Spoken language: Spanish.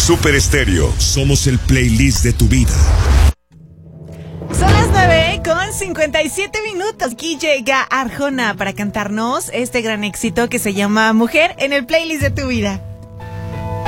Super Estéreo. Somos el playlist de tu vida. Son las 9:57. Aquí llega Arjona para cantarnos este gran éxito que se llama Mujer en el playlist de tu vida.